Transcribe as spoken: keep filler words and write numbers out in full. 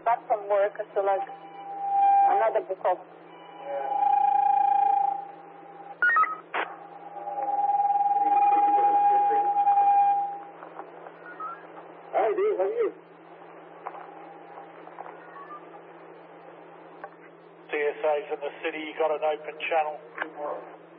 back from work, so like another book off. Hi, Dave. How are you? C S A's in the city. You got an open channel.